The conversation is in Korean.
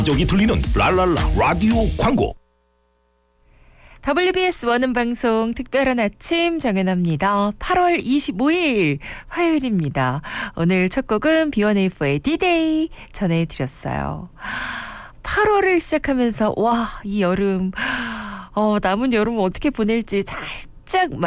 쪽이 들리는 랄랄라 라디오 광고. WBS 원음 방송 특별한 아침 정연아입니다. 8월 25일 화요일입니다. 오늘 첫 곡은 B1A4의 D-Day 전해드렸어요. 8월을 시작하면서 와, 이 여름 남은 여름 어떻게 보낼지 살짝